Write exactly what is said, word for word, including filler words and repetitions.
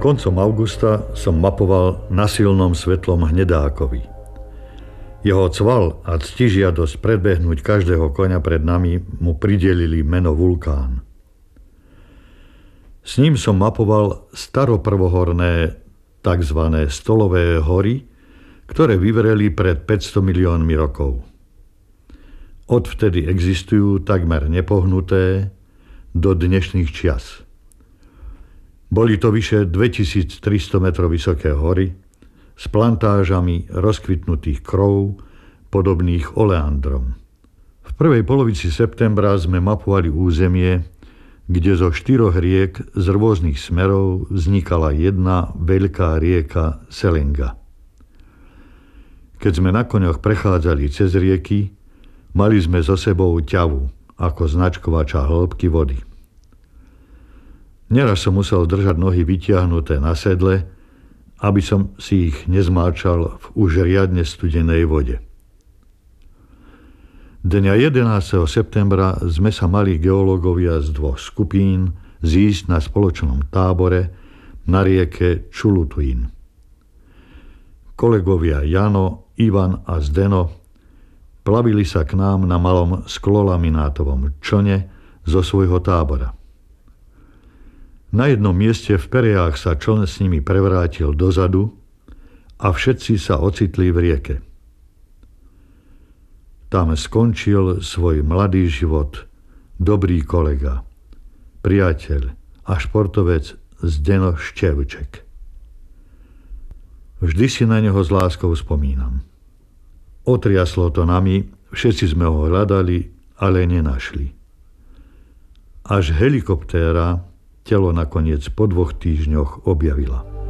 Koncom augusta som mapoval na silnom svetlom hnedákovi. Jeho cval a ctižiadosť predbehnúť každého koňa pred nami mu pridelili meno Vulkán. S ním som mapoval staroprvohorné tzv. Stolové hory, ktoré vyvreli pred päťsto miliónmi rokov. Odvtedy existujú takmer nepohnuté do dnešných čias. Boli to vyše dvetisíctristo metrov vysoké hory s plantážami rozkvitnutých krov, podobných oleandrom. V prvej polovici septembra sme mapovali územie, kde zo štyroch riek z rôznych smerov vznikala jedna veľká rieka Selenga. Keď sme na koňoch prechádzali cez rieky, mali sme so sebou ťavu ako značkovača hĺbky vody. Neraz som musel držať nohy vytiahnuté na sedle, aby som si ich nezmáčal v už riadne studenej vode. Dňa jedenásteho septembra sme sa mali geológovia z dvoch skupín zísť na spoločnom tábore na rieke Čulutuin. Kolegovia Jano, Ivan a Zdeno plavili sa k nám na malom sklolaminátovom člne zo svojho tábora. Na jednom mieste v Perejách sa čln s nimi prevrátil dozadu a všetci sa ocitli v rieke. Tam skončil svoj mladý život dobrý kolega, priateľ a športovec Zdeno Števček. Vždy si na neho s láskou spomínam. Otriaslo to nami, všetci sme ho hľadali, ale nenašli. Až helikoptéra telo nakoniec po dvoch týždňoch objavila.